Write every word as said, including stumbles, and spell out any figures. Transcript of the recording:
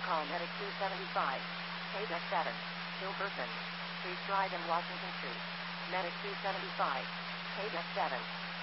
Call Medic two seventy-five. Paydeck seven. Hilperson Street Drive in Washington Street. Medic two seventy-five. Paydeck seven.